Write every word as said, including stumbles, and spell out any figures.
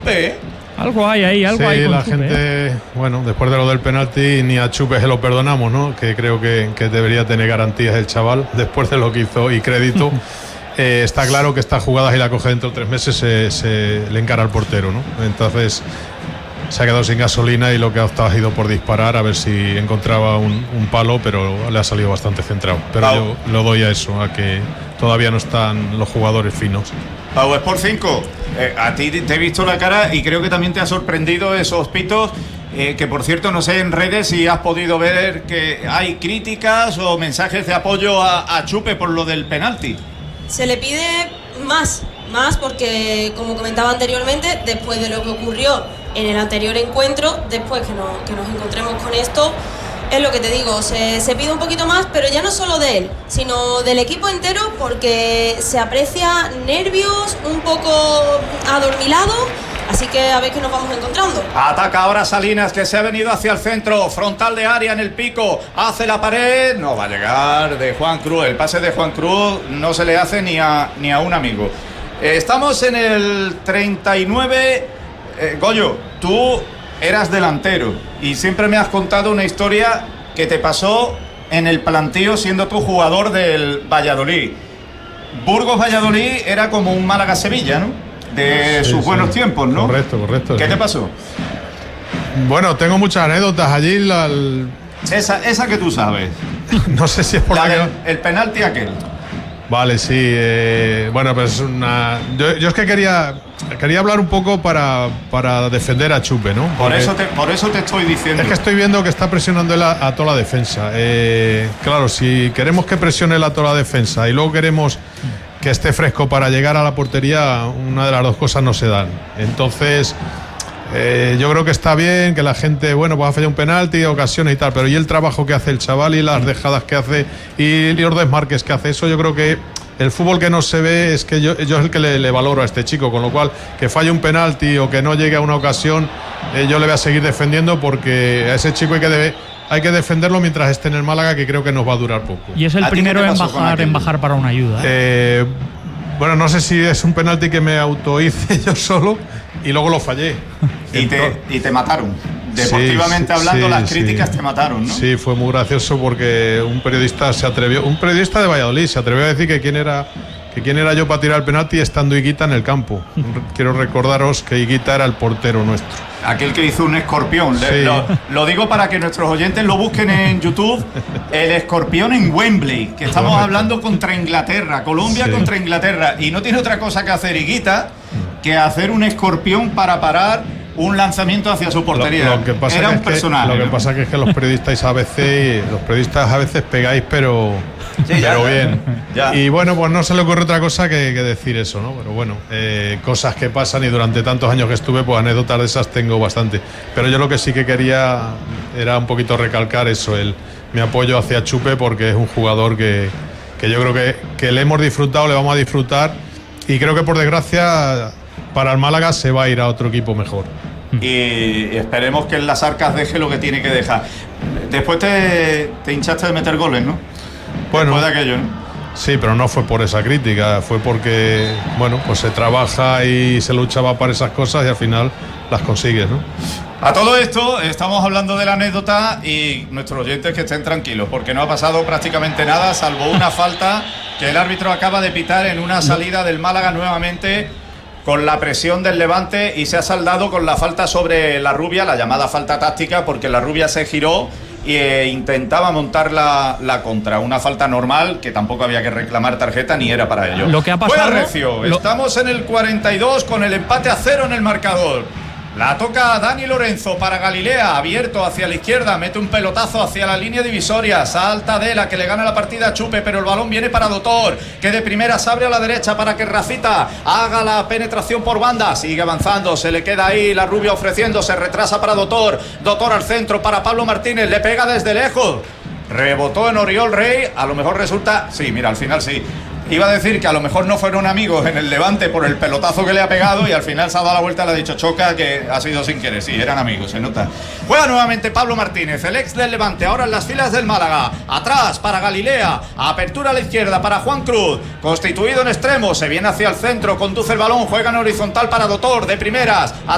¿Eh? Algo hay ahí, algo sí, hay con la Chupe, gente, ¿eh? bueno, después de lo del penalti ni a Chupe se lo perdonamos, ¿no? Que creo que, que debería tener garantías el chaval, después de lo que hizo y crédito. eh, está claro que estas jugadas y la coge dentro de tres meses se, se le encara al portero, ¿no? Entonces se ha quedado sin gasolina y lo que ha optado ha ido por disparar a ver si encontraba un, un palo, pero le ha salido bastante centrado. Pero Pau. yo lo doy a eso, a que todavía no están los jugadores finos. Pau Sport cinco, eh, a ti te he visto la cara y creo que también te ha sorprendido esos pitos, eh, que por cierto no sé en redes si has podido ver que hay críticas o mensajes de apoyo a, a Chupe por lo del penalti. Se le pide más, más porque, como comentaba anteriormente, después de lo que ocurrió en el anterior encuentro, después que, no, que nos encontremos con esto, es lo que te digo, se, se pide un poquito más, pero ya no solo de él, sino del equipo entero, porque se aprecia nervios, un poco adormilado, así que a ver qué nos vamos encontrando. Ataca ahora Salinas, que se ha venido hacia el centro, frontal de área en el pico, hace la pared, no va a llegar, de Juan Cruz. El pase de Juan Cruz no se le hace ni a, ni a un amigo. Eh, estamos en el treinta y nueve. eh, Goyo, tú eras delantero y siempre me has contado una historia que te pasó en el plantío siendo tú jugador del Valladolid. Burgos Valladolid era como un Málaga Sevilla, ¿no? De Sí, sus sí. buenos tiempos, ¿no? Correcto, correcto. ¿Qué sí. te pasó? Bueno, tengo muchas anécdotas allí. La, Esa, esa que tú sabes. no sé si es por La la que... del- el penalti aquel. Vale, sí. eh, bueno, pues es una. Yo, yo es que quería quería hablar un poco para, para defender a Chupe, ¿no? Por Porque eso, te, por eso te estoy diciendo. es que estoy viendo que está presionando él a, a toda la defensa. Eh, claro, si queremos que presione él a toda la defensa y luego queremos que esté fresco para llegar a la portería, una de las dos cosas no se dan. Entonces, eh, yo creo que está bien que la gente, bueno, pues ha fallado un penalti, ocasiones y tal, pero y el trabajo que hace el chaval y las dejadas que hace y los desmarques que hace, eso yo creo que el fútbol que no se ve es que yo, yo es el que le, le valoro a este chico, con lo cual que falle un penalti o que no llegue a una ocasión, eh, yo le voy a seguir defendiendo porque a ese chico hay que, debe, hay que defenderlo mientras esté en el Málaga, que creo que nos va a durar poco. Y es el ¿A ti qué primero te en pasó con bajar, aquel? en bajar para una ayuda, ¿eh? Eh, bueno, no sé si es un penalti que me autohice yo solo y luego lo fallé. Y te, y te mataron. Sí, Deportivamente sí, hablando, sí, las sí. críticas te mataron, ¿no? Sí, fue muy gracioso porque un periodista se atrevió, un periodista de Valladolid se atrevió a decir que quién era, que quién era yo para tirar el penalti estando Higuita en el campo. Quiero recordaros que Higuita era el portero nuestro. Aquel que hizo un escorpión. Le- Sí. Lo, lo digo para que nuestros oyentes lo busquen en YouTube. El escorpión en Wembley, que estamos Correcto. hablando contra Inglaterra, Colombia Sí. contra Inglaterra. Y no tiene otra cosa que hacer Higuita que hacer un escorpión para parar un lanzamiento hacia su portería. Lo, lo que pasa Era que un es que- personaje. lo que ¿no? pasa que es que los periodistas a veces, los periodistas a veces pegáis, pero, Sí, ya, pero ya, bien. ya. Y bueno, pues no se le ocurre otra cosa que, que decir eso, ¿no? Pero bueno, eh, cosas que pasan y durante tantos años que estuve, pues anécdotas de esas tengo bastante. Pero yo lo que sí que quería era un poquito recalcar eso, el mi apoyo hacia Chupe, porque es un jugador que, que yo creo que, que le hemos disfrutado, le vamos a disfrutar, y creo que por desgracia para el Málaga se va a ir a otro equipo mejor. Y esperemos que en las arcas deje lo que tiene que dejar. Después te, te hinchaste de meter goles, ¿no? Bueno, Después de aquello, ¿no? sí, pero no fue por esa crítica, fue porque, bueno, pues se trabaja y se luchaba para esas cosas y al final las consigues, ¿no? A todo esto, estamos hablando de la anécdota y nuestros oyentes que estén tranquilos, porque no ha pasado prácticamente nada, salvo una falta que el árbitro acaba de pitar en una salida del Málaga nuevamente, con la presión del Levante, y se ha saldado con la falta sobre la Rubia, la llamada falta táctica, porque la Rubia se giró e intentaba montar la, la contra. Una falta normal, que tampoco había que reclamar tarjeta ni era para ello. Lo que ha pasado- Fuera Recio, lo- estamos en el cuarenta y dos con el empate a cero en el marcador. La toca Dani Lorenzo para Galilea, abierto hacia la izquierda, mete un pelotazo hacia la línea divisoria, salta Dela, que le gana la partida a Chupe, pero el balón viene para Dotor, que de primera se abre a la derecha para que Rafita haga la penetración por banda, sigue avanzando, se le queda ahí la Rubia ofreciendo, se retrasa para Dotor, Dotor al centro para Pablo Martínez, le pega desde lejos, rebotó en Oriol Rey, a lo mejor resulta, sí, mira, al final sí. Iba a decir que a lo mejor no fueron amigos en el Levante por el pelotazo que le ha pegado y al final se ha dado la vuelta y le ha dicho Choca que ha sido sin querer. Sí, eran amigos, se nota. Juega nuevamente Pablo Martínez, el ex del Levante, ahora en las filas del Málaga. Atrás para Galilea, apertura a la izquierda para Juan Cruz, constituido en extremo, se viene hacia el centro, conduce el balón, juega en horizontal para Dotor, de primeras.